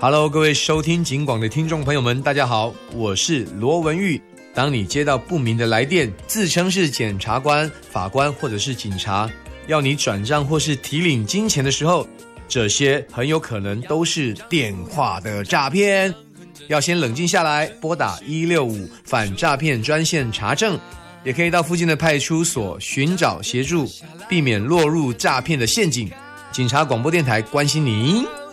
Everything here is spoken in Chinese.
Hello， 各位收听警广的听众朋友们，大家好，我是罗文玉。当你接到不明的来电，自称是检察官、法官或者是警察，要你转账或是提领金钱的时候，这些很有可能都是电话的诈骗。要先冷静下来，拨打165反诈骗专线查证，也可以到附近的派出所寻找协助，避免落入诈骗的陷阱。警察广播电台关心你。